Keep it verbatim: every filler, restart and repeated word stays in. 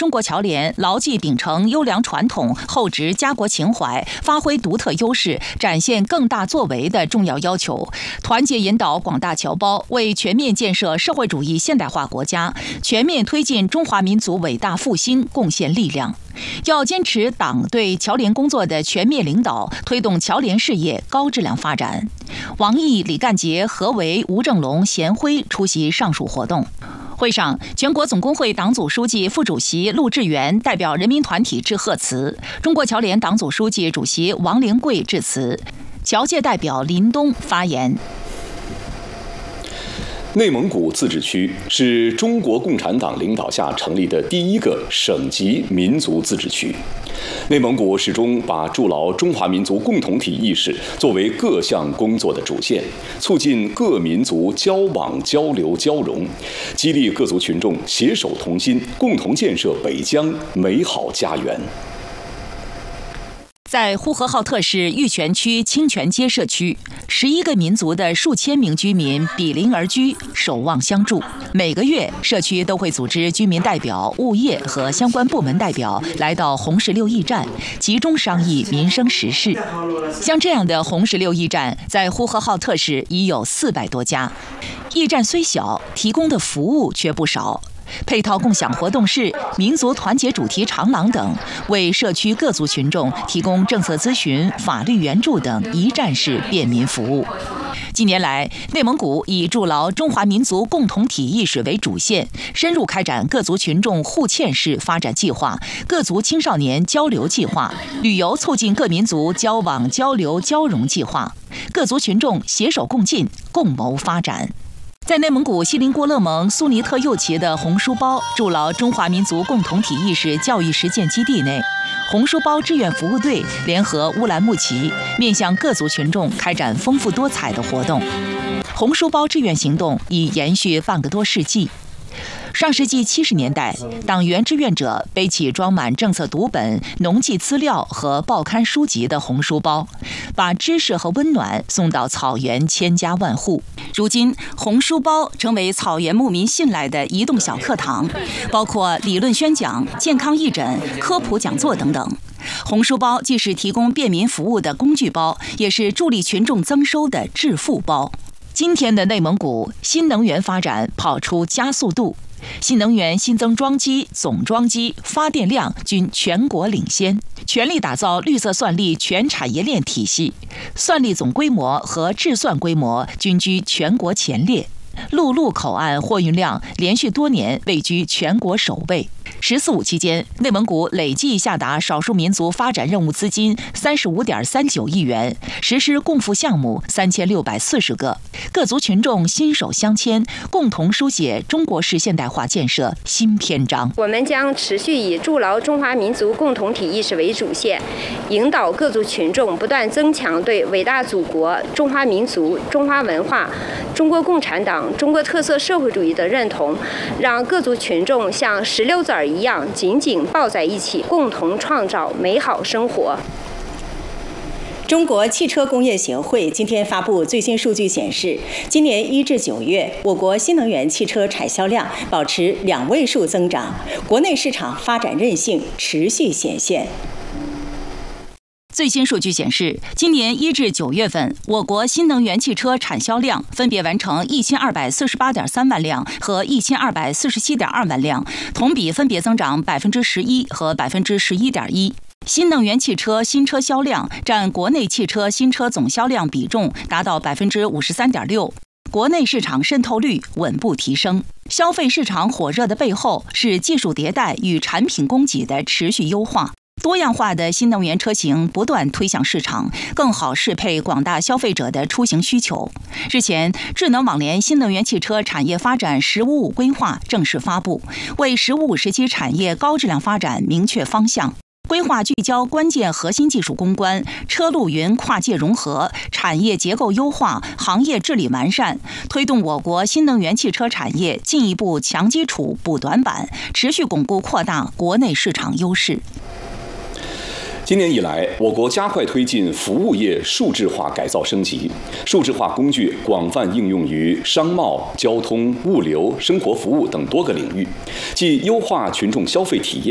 中国侨联牢记秉承优良传统、厚植家国情怀、发挥独特优势、展现更大作为的重要要求，团结引导广大侨胞，为全面建设社会主义现代化国家、全面推进中华民族伟大复兴贡献力量。要坚持党对侨联工作的全面领导，推动侨联事业高质量发展。王毅、李干杰、何为、吴正龙、贤辉出席上述活动。会上，全国总工会党组书记、副主席陆志源代表人民团体致贺词，中国侨联党组书记、主席王灵桂致辞，侨界代表林东发言。 内蒙古自治区是中国共产党领导下成立的第一个省级民族自治区。内蒙古始终把筑牢中华民族共同体意识作为各项工作的主线，促进各民族交往、交流、交融，激励各族群众携手同心，共同建设北疆美好家园。 在呼和浩特市玉泉区清泉街社区，十一个民族的数千名居民比邻而居，守望相助。每个月，社区都会组织居民代表、物业和相关部门代表来到红石榴驿站，集中商议民生时事。像这样的红石榴驿站，在呼和浩特市已有四百多家。驿站虽小，提供的服务却不少。配套共享活动室、民族团结主题长廊等，为社区各族群众提供政策咨询、法律援助等一站式便民服务。近年来，内蒙古以筑牢中华民族共同体意识为主线，深入开展各族群众互嵌式发展计划、各族青少年交流计划、旅游促进各民族交往交流交融计划，各族群众携手共进，共谋发展。在内蒙古锡林郭勒盟苏尼特右旗的红书包筑牢中华民族共同体意识教育实践基地内，红书包志愿服务队联合乌兰牧骑，面向各族群众开展丰富多彩的活动。红书包志愿行动已延续半个多世纪。上世纪七十年代，党员志愿者背起装满政策读本、农技资料和报刊书籍的红书包，把知识和温暖送到草原千家万户。如今，红书包成为草原牧民信赖的移动小课堂，包括理论宣讲、健康义诊、科普讲座等等。红书包既是提供便民服务的工具包，也是助力群众增收的致富包。今天的内蒙古新能源发展跑出加速度，新能源新增装机、总装机、发电量均全国领先，全力打造绿色算力全产业链体系，算力总规模和制算规模均居全国前列。陆路口岸货运量连续多年位居全国首位。十四五期间，内蒙古累计下达少数民族发展任务资金三十五点三九亿元，实施共付项目三千六百四十个，各族群众心手相牵，共同书写中国式现代化建设新篇章。 我们将持续以筑牢中华民族共同体意识为主线，引导各族群众不断增强对伟大祖国、中华民族、中华文化、中国共产党、中国特色社会主义的认同，让各族群众像石榴籽儿一样紧紧抱在一起，共同创造美好生活。 中国汽车工业协会今天发布最新数据显示，今年一至九月，我国新能源汽车产销量保持两位数增长，国内市场发展韧性持续显现。 最新数据显示，今年一至九月份，我国新能源汽车产销量分别完成一千二百四十八点三万辆和一千二百四十七点二万辆，同比分别增长百分之十一和百分之十一点一。新能源汽车新车销量占国内汽车新车总销量比重达到百分之五十三点六，国内市场渗透率稳步提升。消费市场火热的背后是技术迭代与产品供给的持续优化。多样化的新能源车型不断推向市场，更好适配广大消费者的出行需求。日前，智能网联新能源汽车产业发展“十五五”规划正式发布，为“十五五”时期产业高质量发展明确方向。规划聚焦关键核心技术攻关、车路云跨界融合、产业结构优化、行业治理完善，推动我国新能源汽车产业进一步强基础补短板，持续巩固扩大国内市场优势。 今年以来，我国加快推进服务业数字化改造升级，数字化工具广泛应用于商贸、交通、物流、生活服务等多个领域，既优化群众消费体验，